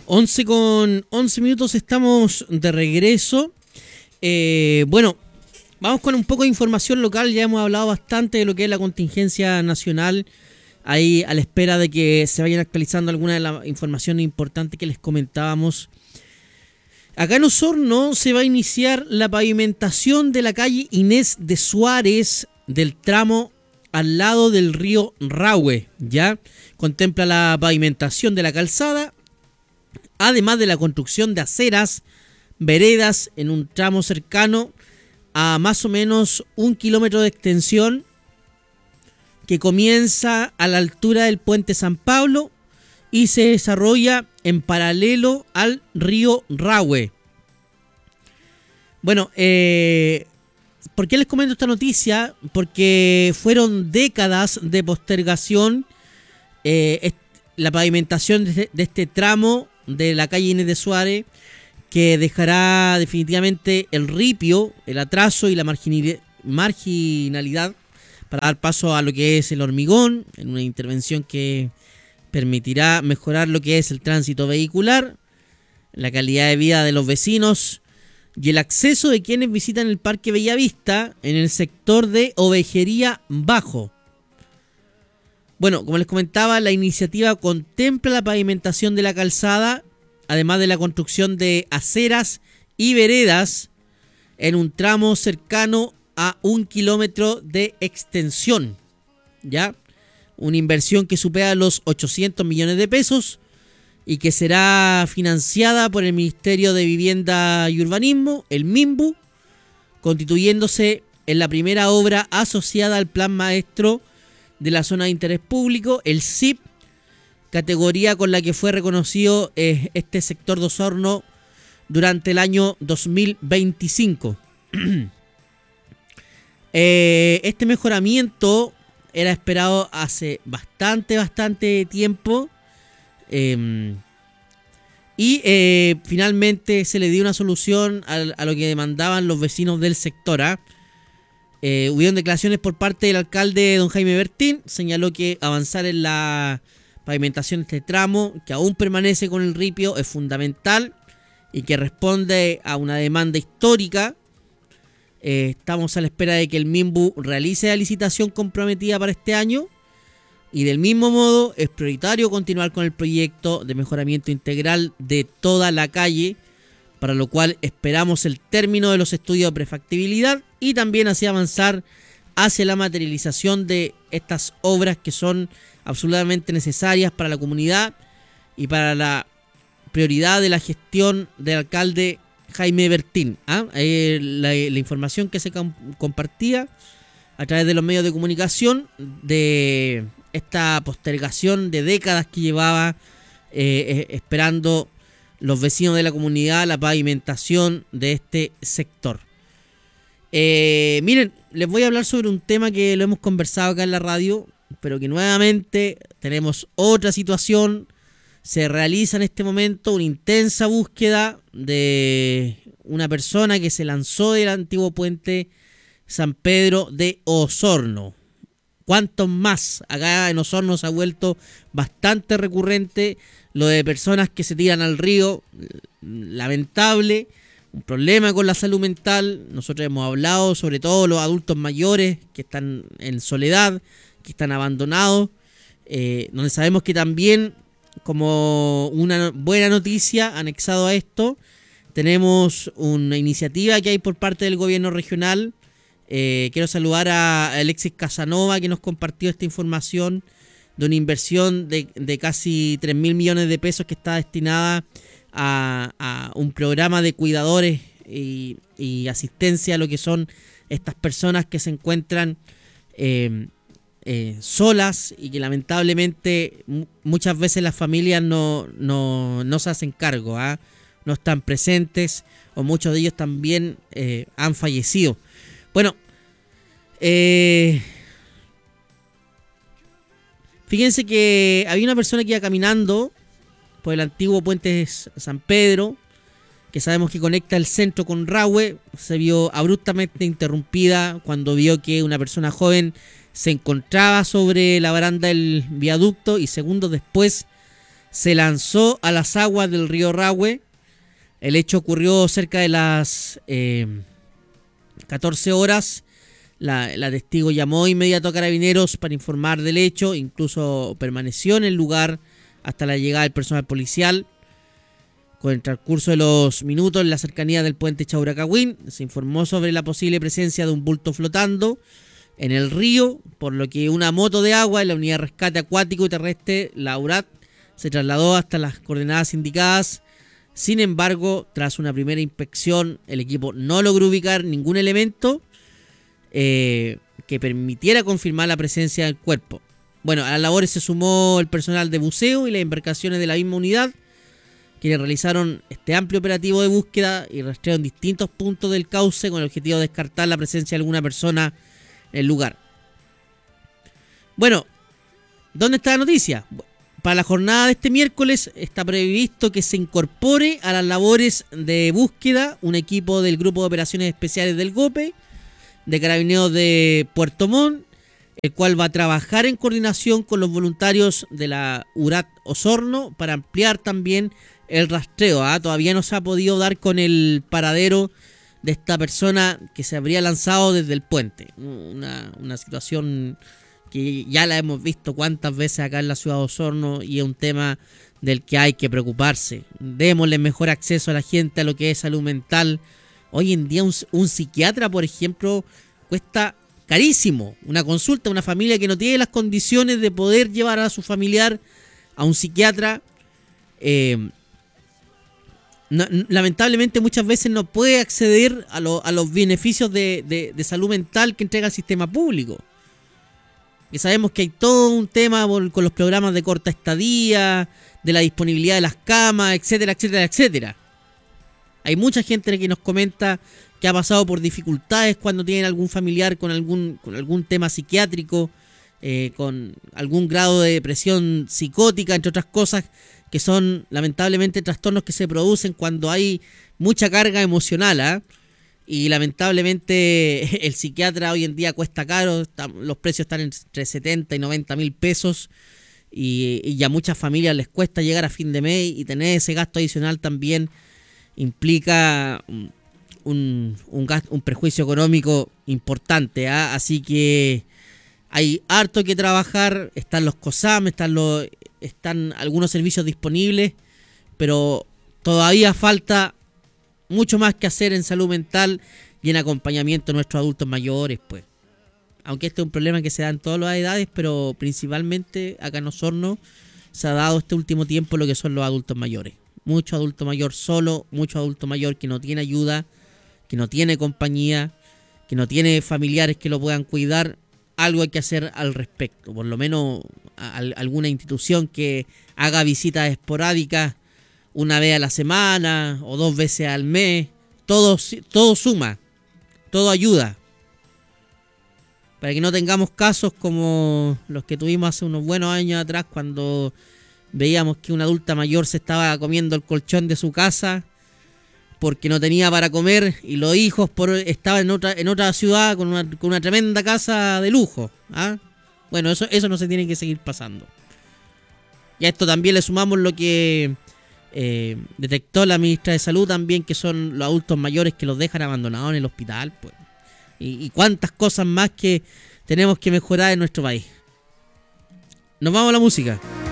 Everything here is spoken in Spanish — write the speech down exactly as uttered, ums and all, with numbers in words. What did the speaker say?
once con once minutos, estamos de regreso. Eh, bueno, vamos con un poco de información local. Ya hemos hablado bastante de lo que es la contingencia nacional. Ahí a la espera de que se vayan actualizando alguna de las informaciones importantes que les comentábamos. Acá en Osorno se va a iniciar la pavimentación de la calle Inés de Suárez del tramo al lado del río Rahue. Ya contempla la pavimentación de la calzada, además de la construcción de aceras, veredas en un tramo cercano a más o menos un kilómetro de extensión que comienza a la altura del puente San Pablo y se desarrolla en paralelo al río Rahue. Bueno, eh, ¿por qué les comento esta noticia? Porque fueron décadas de postergación eh, la pavimentación de, de este tramo de la calle Inés de Suárez, que dejará definitivamente el ripio, el atraso y la marginalidad para dar paso a lo que es el hormigón, en una intervención que permitirá mejorar lo que es el tránsito vehicular, la calidad de vida de los vecinos y el acceso de quienes visitan el Parque Bellavista en el sector de Ovejería Bajo. Bueno, como les comentaba, la iniciativa contempla la pavimentación de la calzada, además de la construcción de aceras y veredas en un tramo cercano a un kilómetro de extensión, ¿ya? Una inversión que supera los ochocientos millones de pesos y que será financiada por el Ministerio de Vivienda y Urbanismo, el MIMBU, constituyéndose en la primera obra asociada al Plan Maestro de la Zona de Interés Público, el S I P, categoría con la que fue reconocido eh, este sector de Osorno durante el año dos mil veinticinco. eh, este mejoramiento era esperado hace bastante, bastante tiempo. Eh, y eh, finalmente se le dio una solución a, a lo que demandaban los vecinos del sector. ¿eh? Eh, hubieron declaraciones por parte del alcalde don Jaime Bertín. Señaló que avanzar en la pavimentación de este tramo, que aún permanece con el ripio, es fundamental y que responde a una demanda histórica. Eh, estamos a la espera de que el MIMBU realice la licitación comprometida para este año. Y del mismo modo es prioritario continuar con el proyecto de mejoramiento integral de toda la calle, para lo cual esperamos el término de los estudios de prefactibilidad y también así avanzar hacia la materialización de estas obras que son absolutamente necesarias para la comunidad y para la prioridad de la gestión del alcalde Jaime Bertín. ¿ah? Eh, la, la información que se compartía a través de los medios de comunicación de esta postergación de décadas que llevaba eh, esperando los vecinos de la comunidad la pavimentación de este sector. Eh, miren, les voy a hablar sobre un tema que lo hemos conversado acá en la radio, pero que nuevamente tenemos otra situación. Se realiza en este momento una intensa búsqueda de una persona que se lanzó del antiguo puente San Pedro de Osorno. ¿Cuántos más? Acá en Osorno se ha vuelto bastante recurrente lo de personas que se tiran al río. Lamentable, un problema con la salud mental. Nosotros hemos hablado sobre todo los adultos mayores que están en soledad, que están abandonados, eh, donde sabemos que también, como una buena noticia anexado a esto, tenemos una iniciativa que hay por parte del gobierno regional. Eh, quiero saludar a Alexis Casanova, que nos compartió esta información de una inversión de, de casi tres mil millones de pesos que está destinada a, a un programa de cuidadores y, y asistencia a lo que son estas personas que se encuentran eh, eh, solas y que lamentablemente m- muchas veces las familias no, no, no se hacen cargo, ¿eh? no están presentes, o muchos de ellos también eh, han fallecido. Bueno, eh, fíjense que había una persona que iba caminando por el antiguo puente San Pedro, que sabemos que conecta el centro con Rahue. Se vio abruptamente interrumpida cuando vio que una persona joven se encontraba sobre la baranda del viaducto y segundos después se lanzó a las aguas del río Rahue. El hecho ocurrió cerca de las eh, catorce horas. La, la testigo llamó inmediato a Carabineros para informar del hecho. Incluso permaneció en el lugar hasta la llegada del personal policial. Con el transcurso de los minutos en la cercanía del puente Chauracagüín, se informó sobre la posible presencia de un bulto flotando en el río, por lo que una moto de agua en la unidad de rescate acuático y terrestre, la U R A T, se trasladó hasta las coordenadas indicadas. Sin embargo, tras una primera inspección, el equipo no logró ubicar ningún elemento eh, que permitiera confirmar la presencia del cuerpo. Bueno, a las labores se sumó el personal de buceo y las embarcaciones de la misma unidad, quienes realizaron este amplio operativo de búsqueda y rastreo en distintos puntos del cauce con el objetivo de descartar la presencia de alguna persona en el lugar. Bueno, ¿dónde está la noticia? Para la jornada de este miércoles está previsto que se incorpore a las labores de búsqueda un equipo del Grupo de Operaciones Especiales del GOPE, de Carabineros de Puerto Montt, el cual va a trabajar en coordinación con los voluntarios de la U R A T Osorno para ampliar también el rastreo. ¿eh? Todavía no se ha podido dar con el paradero de esta persona que se habría lanzado desde el puente. Una, una situación que ya la hemos visto cuántas veces acá en la ciudad de Osorno y es un tema del que hay que preocuparse. Démosle mejor acceso a la gente a lo que es salud mental. Hoy en día un, un psiquiatra, por ejemplo, cuesta carísimo. Una consulta a una familia que no tiene las condiciones de poder llevar a su familiar a un psiquiatra. Eh, no, lamentablemente muchas veces no puede acceder a, lo, a los beneficios de, de, de salud mental que entrega el sistema público. Que sabemos que hay todo un tema por, con los programas de corta estadía, de la disponibilidad de las camas, etcétera, etcétera, etcétera. Hay mucha gente que nos comenta que ha pasado por dificultades cuando tienen algún familiar con algún, con algún tema psiquiátrico, eh, con algún grado de depresión psicótica, entre otras cosas, que son lamentablemente trastornos que se producen cuando hay mucha carga emocional, ¿eh? Y lamentablemente el psiquiatra hoy en día cuesta caro, está, los precios están entre setenta y noventa mil pesos y, y a muchas familias les cuesta llegar a fin de mes y tener ese gasto adicional también implica un, un, gasto, un perjuicio económico importante, ¿eh? Así que hay harto que trabajar, están los COSAM, están, los, están algunos servicios disponibles, pero todavía falta mucho más que hacer en salud mental y en acompañamiento de nuestros adultos mayores, pues. Aunque este es un problema que se da en todas las edades, pero principalmente acá en Osorno se ha dado este último tiempo lo que son los adultos mayores. Mucho adulto mayor solo, mucho adulto mayor que no tiene ayuda, que no tiene compañía, que no tiene familiares que lo puedan cuidar. Algo hay que hacer al respecto, por lo menos a, a, alguna institución que haga visitas esporádicas una vez a la semana o dos veces al mes. Todo, todo suma, todo ayuda. Para que no tengamos casos como los que tuvimos hace unos buenos años atrás, cuando veíamos que una adulta mayor se estaba comiendo el colchón de su casa porque no tenía para comer y los hijos por, estaban en otra, en otra ciudad con una, con una tremenda casa de lujo. ¿ah? Bueno, eso, eso no se tiene que seguir pasando. Y a esto también le sumamos lo que eh, detectó la ministra de Salud también, que son los adultos mayores que los dejan abandonados en el hospital, pues. Y, y cuántas cosas más que tenemos que mejorar en nuestro país. Nos vamos a la música.